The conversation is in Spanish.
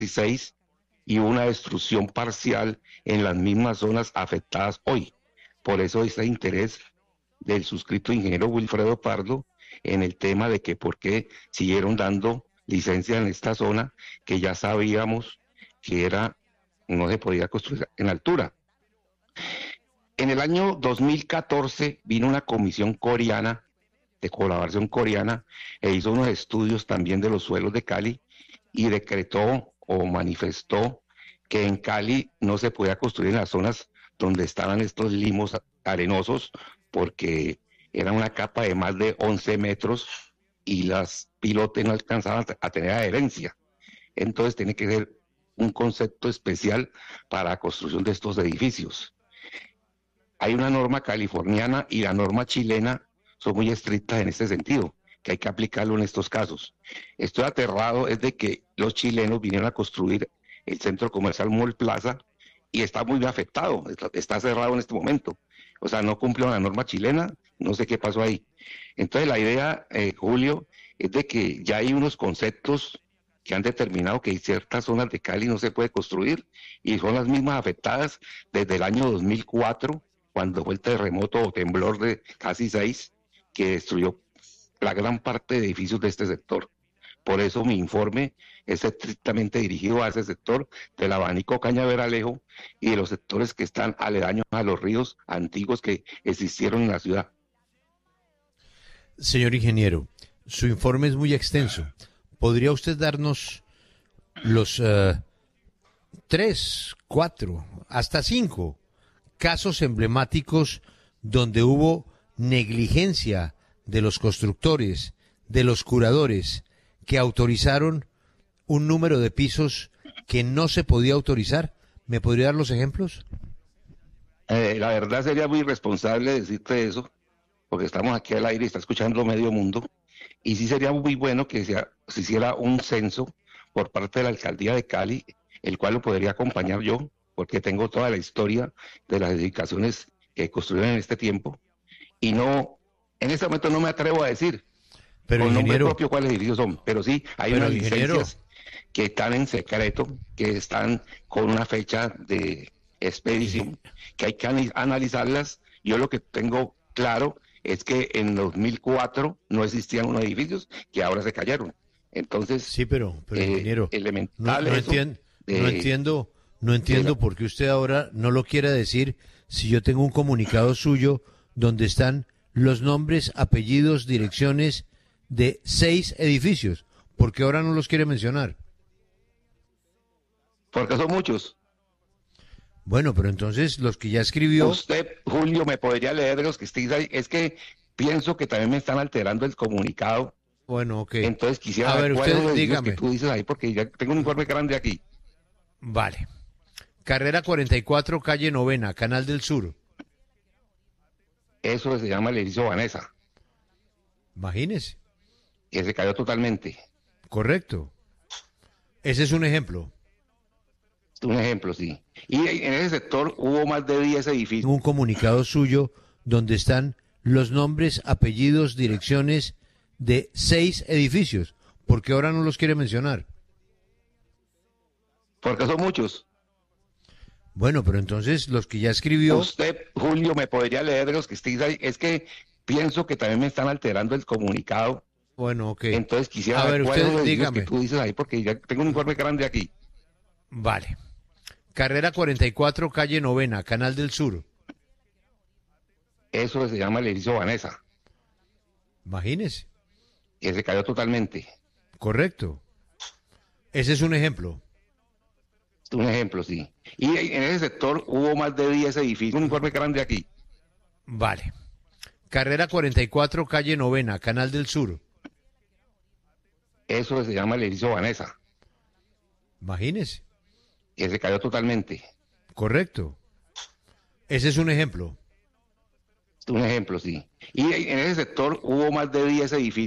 16 y una destrucción parcial en las mismas zonas afectadas hoy. Por eso este interés del suscrito ingeniero Wilfredo Pardo en el tema de que por qué siguieron dando licencia en esta zona que ya sabíamos que no se podía construir en altura. En el año 2014 vino una comisión coreana, de colaboración coreana, e hizo unos estudios también de los suelos de Cali y decretó o manifestó que en Cali no se podía construir en las zonas donde estaban estos limos arenosos porque era una capa de más de 11 metros y las pilotes no alcanzaban a tener adherencia. Entonces tiene que ser un concepto especial para la construcción de estos edificios. Hay una norma californiana y la norma chilena son muy estrictas en este sentido, que hay que aplicarlo en estos casos. Estoy aterrado es de que los chilenos vinieron a construir el centro comercial Mall Plaza y está muy afectado, está cerrado en este momento. O sea, no cumplió la norma chilena, no sé qué pasó ahí. Entonces la idea, Julio, es de que ya hay unos conceptos que han determinado que hay ciertas zonas de Cali no se puede construir y son las mismas afectadas desde el año 2004, cuando fue el terremoto o temblor de casi 6, que destruyó la gran parte de edificios de este sector. Por eso mi informe es estrictamente dirigido a ese sector del abanico Cañaveralejo y de los sectores que están aledaños a los ríos antiguos que existieron en la ciudad. Señor ingeniero, su informe es muy extenso. ¿Podría usted darnos los 3, 4, hasta 5 casos emblemáticos donde hubo negligencia de los constructores, de los curadores, que autorizaron un número de pisos que no se podía autorizar? ¿Me podría dar los ejemplos? La verdad sería muy irresponsable decirte eso, porque estamos aquí al aire y está escuchando medio mundo, y sí sería muy bueno que se hiciera un censo por parte de la alcaldía de Cali, el cual lo podría acompañar yo, porque tengo toda la historia de las edificaciones que construyeron en este tiempo, y no, en este momento no me atrevo a decir Pero con nombre ingeniero, propio cuáles edificios son, pero sí hay pero unas ingeniero, licencias que están en secreto, que están con una fecha de expedición, que hay que analizarlas. Yo lo que tengo claro es que en 2004 no existían unos edificios que ahora se cayeron. Entonces, sí, pero ingeniero, elemental no eso no entiendo por qué usted ahora no lo quiere decir si yo tengo un comunicado suyo donde están los nombres, apellidos, direcciones de 6 edificios. ¿Por qué ahora no los quiere mencionar? porque son muchos. Bueno, pero entonces los que ya escribió... Usted, Julio, me podría leer de los que estéis ahí. Es que pienso que también me están alterando el comunicado. Bueno, ok. Entonces quisiera A ver, ver cuáles son usted los edificios dígame. que tú dices ahí, porque ya tengo un informe grande aquí. Vale. Carrera 44, calle Novena, Canal del Sur. Eso se llama el edificio Vanessa, Imagínese. que se cayó totalmente. Correcto. Ese es un ejemplo. Un ejemplo, sí. Y en ese sector hubo más de 10 edificios. Un comunicado suyo donde están los nombres, apellidos, direcciones de 6 edificios. ¿Por qué ahora no los quiere mencionar? Porque son muchos. Bueno, pero entonces los que ya escribió... Usted, Julio, me podría leer de los que estéis ahí. Es que pienso que también me están alterando el comunicado. Bueno, ok. Entonces quisiera A ver, ver cuáles son usted los edificios dígame. que tú dices ahí, porque ya tengo un informe grande aquí. Vale. Carrera 44, calle Novena, Canal del Sur. Eso se llama el edificio Vanessa, Imagínese. que se cayó totalmente. Correcto. Ese es un ejemplo. Un ejemplo, sí. Y en ese sector hubo más de 10 edificios. Un informe grande aquí. Vale. Carrera 44, calle Novena, Canal del Sur. Eso se llama el edificio Vanessa, Imagínese. que se cayó totalmente. Correcto. Ese es un ejemplo. Un ejemplo, sí. Y en ese sector hubo más de 10 edificios.